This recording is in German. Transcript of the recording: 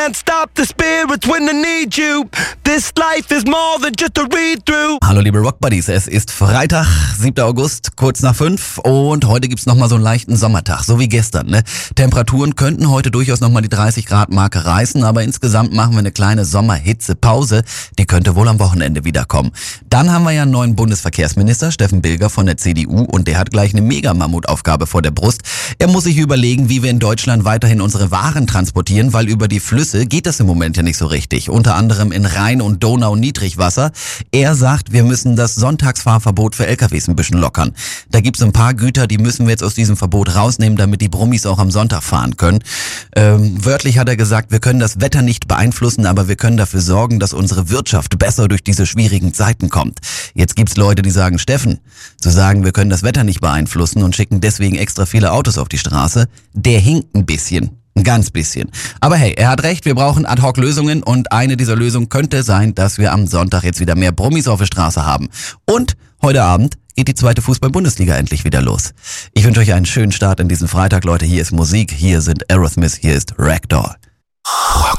Can't stop the spirits when I need you. This life is more than just a read-through. Hallo liebe Rockbuddies, es ist Freitag, 7. August, kurz nach 5 und heute gibt's nochmal so einen leichten Sommertag, so wie gestern. Ne? Temperaturen könnten heute durchaus nochmal die 30 Grad Marke reißen, aber insgesamt machen wir eine kleine Sommerhitzepause, die könnte wohl am Wochenende wiederkommen. Dann haben wir ja einen neuen Bundesverkehrsminister, Steffen Bilger von der CDU, und der hat gleich eine Mega-Mammutaufgabe vor der Brust. Er muss sich überlegen, wie wir in Deutschland weiterhin unsere Waren transportieren, weil über die Flüsse geht das im Moment ja nicht so richtig. Unter anderem in Rhein- und Donau-Niedrigwasser. Er sagt, wir müssen das Sonntagsfahrverbot für LKWs ein bisschen lockern. Da gibt es ein paar Güter, die müssen wir jetzt aus diesem Verbot rausnehmen, damit die Brummis auch am Sonntag fahren können. Wörtlich hat er gesagt, wir können das Wetter nicht beeinflussen, aber wir können dafür sorgen, dass unsere Wirtschaft besser durch diese schwierigen Zeiten kommt. Jetzt gibt's Leute, die sagen, Steffen, zu sagen, wir können das Wetter nicht beeinflussen und schicken deswegen extra viele Autos auf die Straße, der hinkt ein bisschen. Ein ganz bisschen. Aber hey, er hat recht, wir brauchen Ad-Hoc-Lösungen und eine dieser Lösungen könnte sein, dass wir am Sonntag jetzt wieder mehr Brummis auf der Straße haben. Und heute Abend geht die zweite Fußball-Bundesliga endlich wieder los. Ich wünsche euch einen schönen Start in diesen Freitag, Leute. Hier ist Musik, hier sind Aerosmith, hier ist Ragdoll.